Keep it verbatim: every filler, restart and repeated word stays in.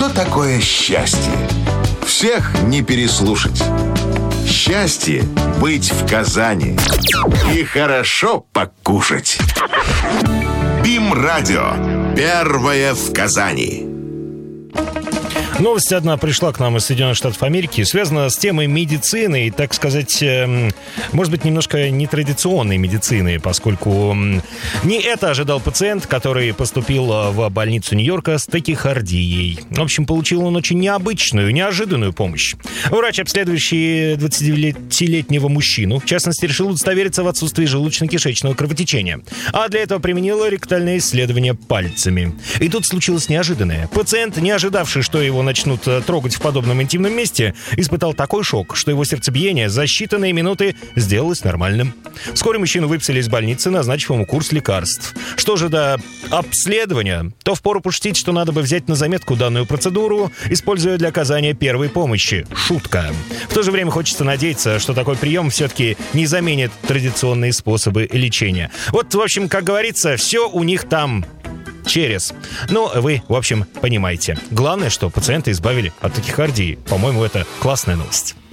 Что такое счастье? Всех не переслушать. Счастье — быть в Казани и хорошо покушать. БИМ-радио. Первое в Казани. Новость одна пришла к нам из Соединенных Штатов Америки, связана с темой медицины, и, так сказать, э, может быть, немножко нетрадиционной медицины, поскольку э, не это ожидал пациент, который поступил в больницу Нью-Йорка с тахикардией. В общем, получил он очень необычную, неожиданную помощь. Врач, обследующий двадцатидевятилетнего мужчину, в частности, решил удостовериться в отсутствии желудочно-кишечного кровотечения, а для этого применил ректальное исследование пальцами. И тут случилось неожиданное. Пациент, не ожидавший, что его начнут трогать в подобном интимном месте, испытал такой шок, что его сердцебиение за считанные минуты сделалось нормальным. Вскоре мужчину выписали из больницы, назначив ему курс лекарств. Что же до обследования, то впору пошутить, что надо бы взять на заметку данную процедуру, используя для оказания первой помощи. Шутка. В то же время хочется надеяться, что такой прием все-таки не заменит традиционные способы лечения. Вот, в общем, как говорится, все у них там через. Ну, вы, в общем, понимаете. Главное, что пациента избавили от тахикардии. По-моему, это классная новость.